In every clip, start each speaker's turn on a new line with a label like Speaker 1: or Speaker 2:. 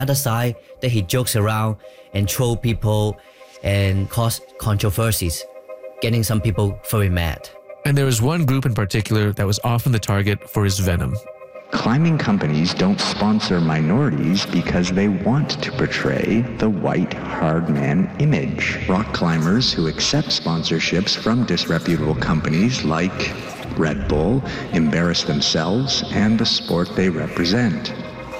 Speaker 1: other side that he jokes around and troll people and cause controversies, getting some people very mad.
Speaker 2: And there was one group in particular that was often the target for his venom.
Speaker 3: Climbing companies don't sponsor minorities because they want to portray the white hard man image. Rock climbers who accept sponsorships from disreputable companies like Red Bull embarrass themselves and the sport they represent.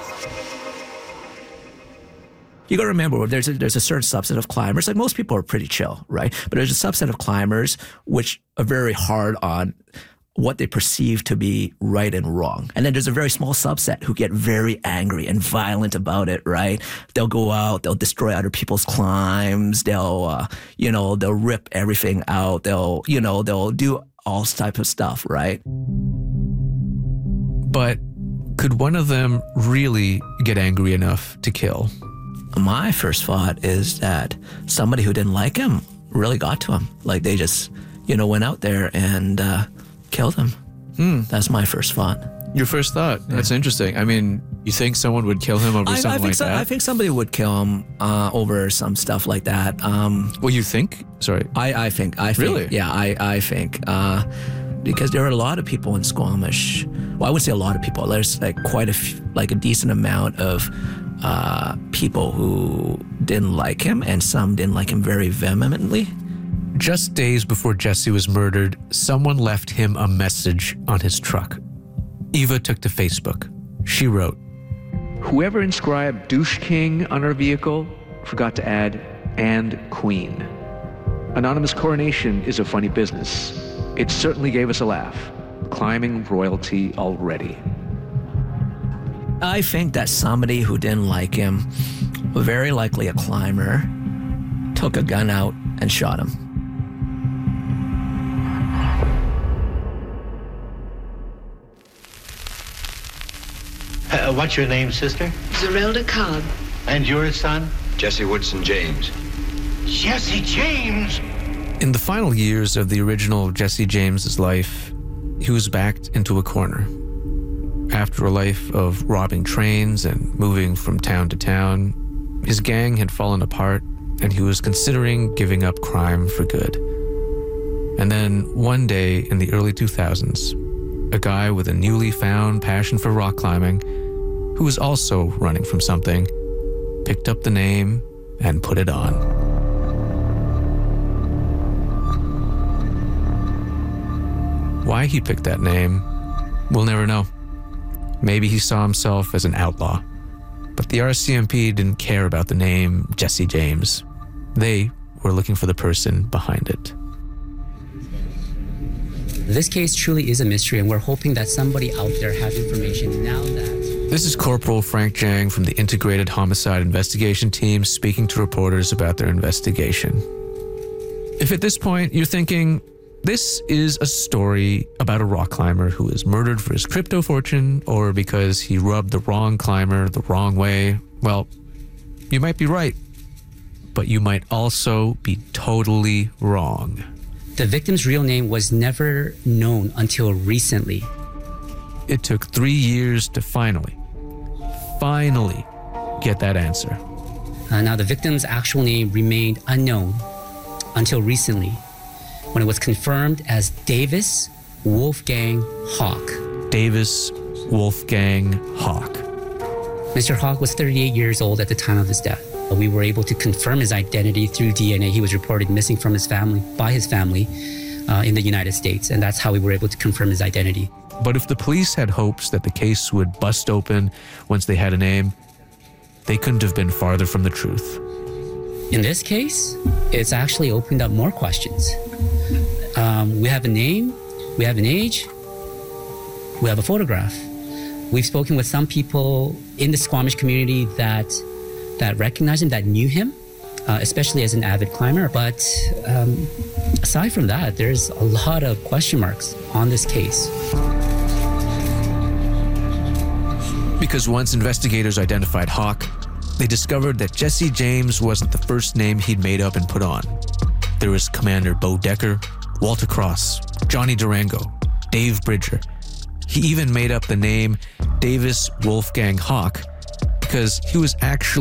Speaker 4: You got to remember, there's a certain subset of climbers, like most people are pretty chill, right? But there's a subset of climbers which are very hard on what they perceive to be right and wrong. And then there's a very small subset who get very angry and violent about it, right? They'll go out, they'll destroy other people's climbs, they'll rip everything out, they'll do all type of stuff, right?
Speaker 2: But could one of them really get angry enough to kill?
Speaker 4: My first thought is that somebody who didn't like him really got to him. Like they just, went out there and killed him. That's my first thought.
Speaker 2: Your first thought? Yeah. That's interesting. I mean, you think someone would kill him over something like that?
Speaker 4: I think somebody would kill him over some stuff like that.
Speaker 2: Well, you think? Sorry.
Speaker 4: I think.
Speaker 2: Really?
Speaker 4: Yeah, I think. Because there are a lot of people in Squamish. Well, I wouldn't say a lot of people. There's like quite a decent amount of people who didn't like him, and some didn't like him very vehemently.
Speaker 2: Just days before Jesse was murdered, someone left him a message on his truck. Eva took to Facebook. She wrote, "Whoever inscribed Douche King on our vehicle forgot to add and Queen. Anonymous coronation is a funny business. It certainly gave us a laugh. Climbing royalty already."
Speaker 4: I think that somebody who didn't like him, very likely a climber, took a gun out and shot him.
Speaker 5: What's your name, sister?
Speaker 6: Zerelda Cobb.
Speaker 5: And yours, son?
Speaker 7: Jesse Woodson James.
Speaker 5: Jesse James?
Speaker 2: In the final years of the original Jesse James's life, he was backed into a corner. After a life of robbing trains and moving from town to town, his gang had fallen apart and he was considering giving up crime for good. And then one day in the early 2000s, a guy with a newly found passion for rock climbing, who was also running from something, picked up the name and put it on. Why he picked that name, we'll never know. Maybe he saw himself as an outlaw, but the RCMP didn't care about the name Jesse James. They were looking for the person behind it.
Speaker 8: This case truly is a mystery, and we're hoping that somebody out there has information now that...
Speaker 2: This is Corporal Frank Jang from the Integrated Homicide Investigation Team speaking to reporters about their investigation. If at this point you're thinking, this is a story about a rock climber who is murdered for his crypto fortune or because he rubbed the wrong climber the wrong way, well, you might be right, but you might also be totally wrong.
Speaker 8: The victim's real name was never known until recently.
Speaker 2: It took 3 years to finally get that answer.
Speaker 8: Now, the victim's actual name remained unknown until recently, when it was confirmed as Davis Wolfgang Hawk.
Speaker 2: Davis Wolfgang Hawk.
Speaker 8: Mr. Hawk was 38 years old at the time of his death. We were able to confirm his identity through DNA. He was reported missing from his family, by his family, in the United States, and that's how we were able to confirm his identity.
Speaker 2: But if the police had hopes that the case would bust open once they had a name, they couldn't have been farther from the truth.
Speaker 8: In this case, it's actually opened up more questions. We have a name, we have an age, we have a photograph. We've spoken with some people in the Squamish community that recognized him, that knew him, especially as an avid climber. But aside from that, there's a lot of question marks on this case.
Speaker 2: Because once investigators identified Hawk, they discovered that Jesse James wasn't the first name he'd made up and put on. There was Commander Bo Decker, Walter Cross, Johnny Durango, Dave Bridger. He even made up the name Davis Wolfgang Hawk because he was actually